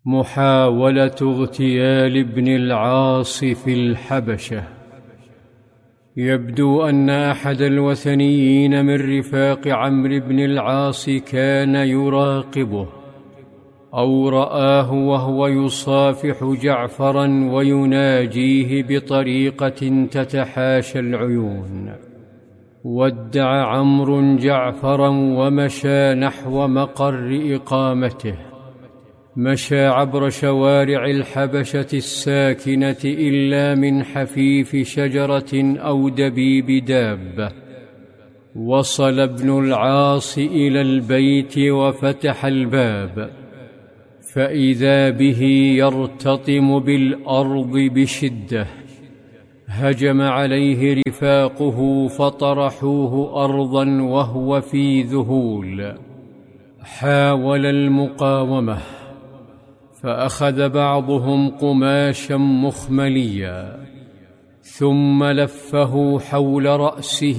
محاولة اغتيال ابن العاص في الحبشة. يبدو أن أحد الوثنيين من رفاق عمرو بن العاص كان يراقبه، أو رآه وهو يصافح جعفرا ويناجيه بطريقة تتحاشى العيون. ودع عمرو جعفرا ومشى نحو مقر إقامته. مشى عبر شوارع الحبشة الساكنة إلا من حفيف شجرة أو دبيب دابة. وصل ابن العاص إلى البيت وفتح الباب، فإذا به يرتطم بالأرض بشدة. هجم عليه رفاقه فطرحوه أرضا وهو في ذهول. حاول المقاومة، فأخذ بعضهم قماشا مخمليا ثم لفه حول رأسه